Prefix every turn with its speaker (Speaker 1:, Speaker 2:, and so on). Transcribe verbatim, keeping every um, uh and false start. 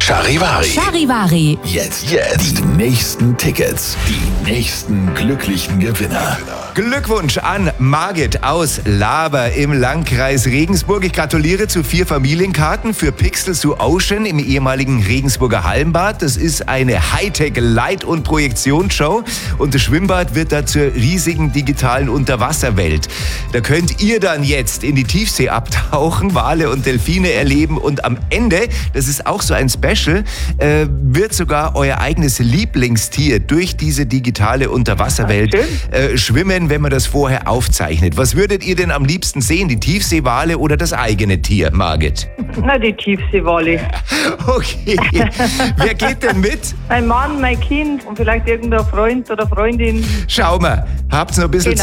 Speaker 1: Charivari.
Speaker 2: Charivari.
Speaker 1: Jetzt, jetzt. Die nächsten Tickets. Die nächsten glücklichen Gewinner.
Speaker 3: Glückwunsch an Margit aus Laber im Landkreis Regensburg. Ich gratuliere zu vier Familienkarten für Pixels to Ocean im ehemaligen Regensburger Hallenbad. Das ist eine Hightech-Leit- und Projektionsshow. Und das Schwimmbad wird da zur riesigen digitalen Unterwasserwelt. Da könnt ihr dann jetzt in die Tiefsee abtauchen, Wale und Delfine erleben. Und am Ende, das ist auch so ein Special, äh, wird sogar euer eigenes Lieblingstier durch diese digitale Unterwasserwelt äh, schwimmen, wenn man das vorher aufzeichnet. Was würdet ihr denn am liebsten sehen? Die Tiefseewale oder das eigene Tier, Margit?
Speaker 4: Na, die Tiefseewale.
Speaker 3: Okay. Wer geht denn mit?
Speaker 4: Mein Mann, mein Kind und vielleicht irgendein Freund oder Freundin.
Speaker 3: Schau mal, habt's noch ein bisschen
Speaker 4: Genau.